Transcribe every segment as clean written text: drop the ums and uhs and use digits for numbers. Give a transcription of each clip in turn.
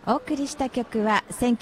お送りした曲は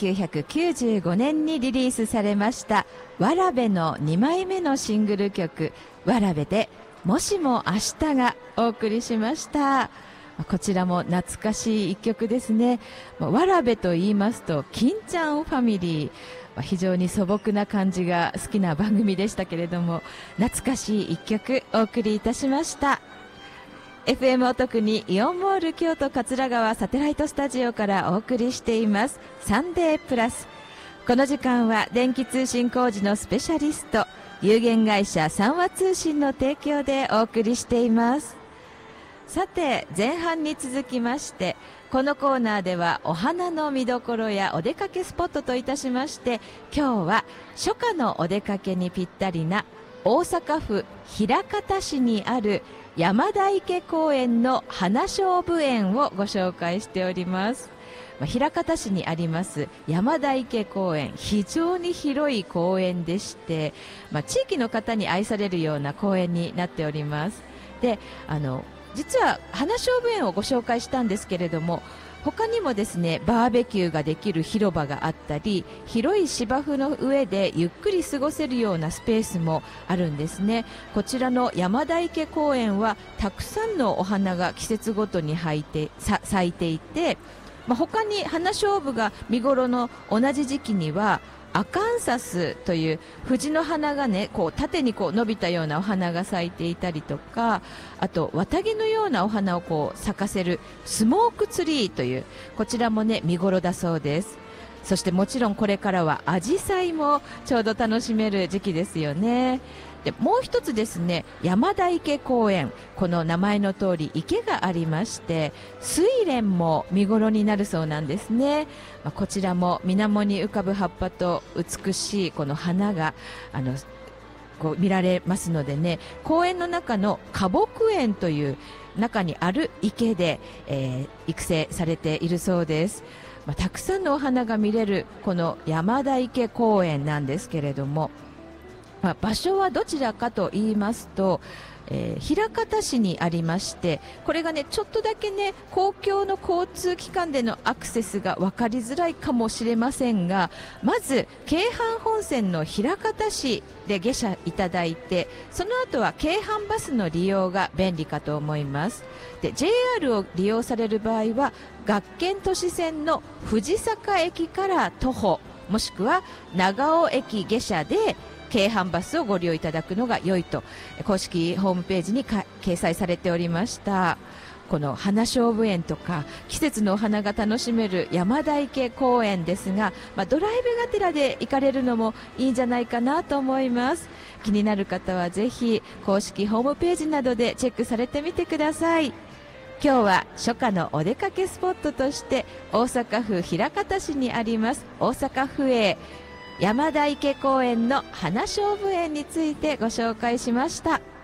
1995年にリリースされましたわらべの2枚目のシングル曲わらべでもしも明日がお送りしました。こちらも懐かしい一曲ですね。わらべと言いますと金ちゃんファミリー、非常に素朴な感じが好きな番組でしたけれども、懐かしい一曲お送りいたしました。FM お得にイオンモール京都桂川サテライトスタジオからお送りしていますサンデープラス。この時間は電気通信工事のスペシャリスト有限会社三和通信の提供でお送りしています。さて前半に続きましてこのコーナーではお花の見どころやお出かけスポットといたしまして今日は初夏のお出かけにぴったりな大阪府枚方市にある山田池公園の花菖蒲園をご紹介しております。枚方市にあります山田池公園、非常に広い公園でして、地域の方に愛されるような公園になっております。で、実は花菖蒲園をご紹介したんですけれども、他にもですねバーベキューができる広場があったり広い芝生の上でゆっくり過ごせるようなスペースもあるんですね。こちらの山田池公園はたくさんのお花が季節ごとに咲いていて、他に花菖蒲が見頃の同じ時期にはアカンサスという藤の花がねこう縦にこう伸びたようなお花が咲いていたりとか、あと綿毛のようなお花をこう咲かせるスモークツリーというこちらもね見頃だそうです。そしてもちろんこれからはアジサイもちょうど楽しめる時期ですよね。でもう一つですね山田池公園、この名前の通り池がありまして睡蓮も見頃になるそうなんですね。こちらも水面に浮かぶ葉っぱと美しいこの花がこう見られますのでね、公園の中の花木園という中にある池で、育成されているそうです。たくさんのお花が見れるこの山田池公園なんですけれども、場所はどちらかと言いますと、枚方市にありまして、これがねちょっとだけね公共の交通機関でのアクセスが分かりづらいかもしれませんが、まず京阪本線の枚方市で下車いただいて、その後は京阪バスの利用が便利かと思います。で JR を利用される場合は学研都市線の藤坂駅から徒歩もしくは長尾駅下車で京阪バスをご利用いただくのが良いと公式ホームページに掲載されておりました。この花菖蒲園とか季節のお花が楽しめる山田池公園ですが、ドライブがてらで行かれるのもいいんじゃないかなと思います。気になる方はぜひ公式ホームページなどでチェックされてみてください。今日は初夏のお出かけスポットとして大阪府枚方市にあります大阪府営山田池公園の花菖蒲園についてご紹介しました。